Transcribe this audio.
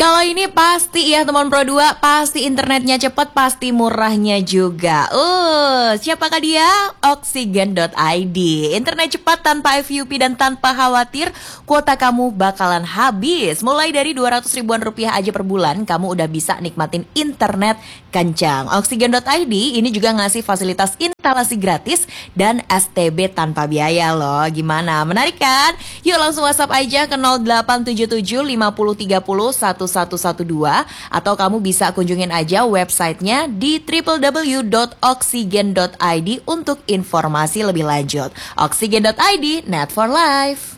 Kalau ini pasti ya teman Pro 2, pasti internetnya cepat, pasti murahnya juga. Siapakah dia? Oksigen.id. Internet cepat tanpa FUP dan tanpa khawatir kuota kamu bakalan habis. Mulai dari 200 ribuan rupiah aja per bulan, kamu udah bisa nikmatin internet kencang. Oksigen.id ini juga ngasih fasilitas instalasi gratis dan STB tanpa biaya loh. Gimana? Menarik kan? Yuk langsung WhatsApp aja ke 0877 50 30 1112 atau kamu bisa kunjungin aja websitenya di www.oksigen.id untuk informasi lebih lanjut. Oksigen.id, net for life.